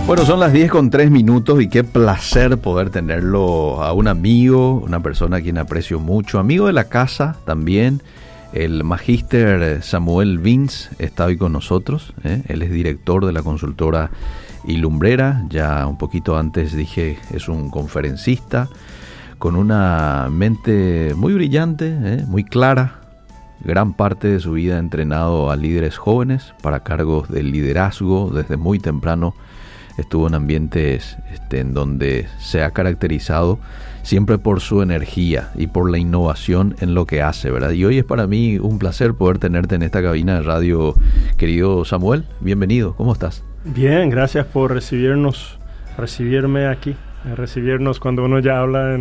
Bueno, son las 10:03 y qué placer poder tenerlo a un amigo, una persona a quien aprecio mucho, amigo de la casa también. El magíster Samuel Vince está hoy con nosotros, Él es director de la consultora Ilumbrera. Ya un poquito antes dije, es un conferencista con una mente muy brillante, muy clara. Gran parte de su vida ha entrenado a líderes jóvenes para cargos de liderazgo desde muy temprano. Estuvo en ambientes en donde se ha caracterizado siempre por su energía y por la innovación en lo que hace, ¿verdad? Y hoy es para mí un placer poder tenerte en esta cabina de radio, querido Samuel. Bienvenido, ¿cómo estás? Bien, gracias por recibirme aquí, recibirnos cuando uno ya habla